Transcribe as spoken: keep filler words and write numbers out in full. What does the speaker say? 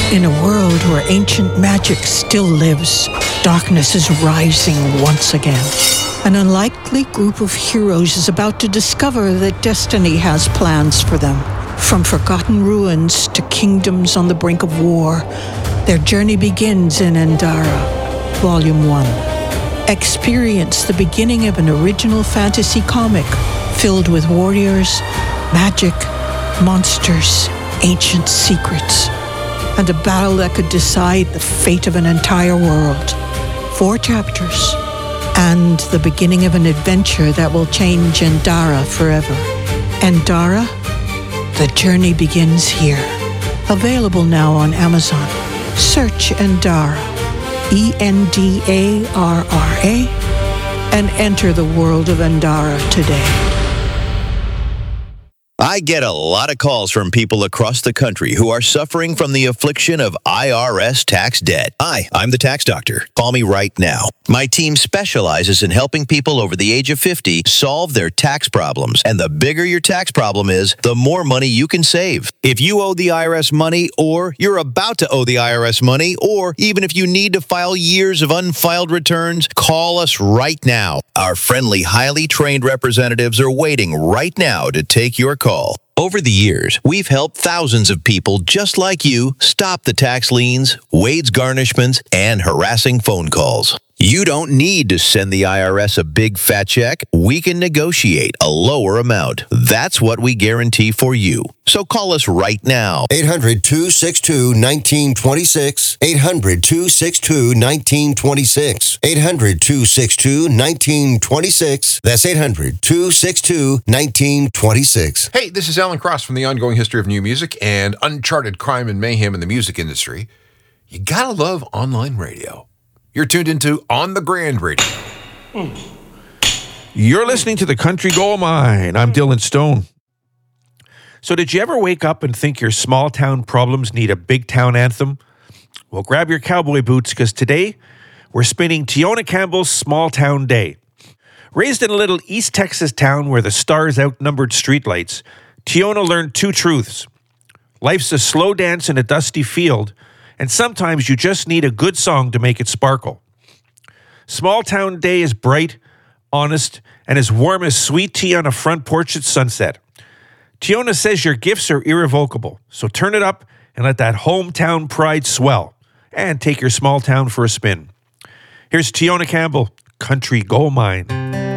In a world where ancient magic still lives, darkness is rising once again. An unlikely group of heroes is about to discover that destiny has plans for them. From forgotten ruins to kingdoms on the brink of war, their journey begins in Endara, Volume one. Experience the beginning of an original fantasy comic filled with warriors, magic, monsters, ancient secrets, and a battle that could decide the fate of an entire world. Four chapters, and the beginning of an adventure that will change Endara forever. Endara, the journey begins here. Available now on Amazon. Search Endara, E N D A R R A, and enter the world of Endara today. I get a lot of calls from people across the country who are suffering from the affliction of I R S tax debt. Hi, I'm the tax doctor. Call me right now. My team specializes in helping people over the age of fifty solve their tax problems. And the bigger your tax problem is, the more money you can save. If you owe the I R S money, or you're about to owe the I R S money, or even if you need to file years of unfiled returns, call us right now. Our friendly, highly trained representatives are waiting right now to take your call. Call. Over the years, we've helped thousands of people just like you stop the tax liens, wage garnishments, and harassing phone calls. You don't need to send the I R S a big fat check. We can negotiate a lower amount. That's what we guarantee for you. So call us right now. eight hundred, two six two, one nine two six. eight hundred, two six two, one nine two six. eight hundred, two six two, one nine two six. That's eight hundred, two six two, one nine two six. Hey, this is Alan Cross from the Ongoing History of New Music and Uncharted Crime and Mayhem in the Music Industry. You gotta love online radio. You're tuned into On the Grand Radio. You're listening to the Country Gold Mine. I'm Dylan Stone. So did you ever wake up and think your small town problems need a big town anthem? Well, grab your cowboy boots, because today we're spinning Tiona Campbell's Small Town Day. Raised in a little East Texas town where the stars outnumbered streetlights, Tiona learned two truths. Life's a slow dance in a dusty field, and sometimes you just need a good song to make it sparkle. Small Town Day is bright, honest, and as warm as sweet tea on a front porch at sunset. Tiona says your gifts are irrevocable, so turn it up and let that hometown pride swell, and take your small town for a spin. Here's Tiona Campbell, Country Gold Mine.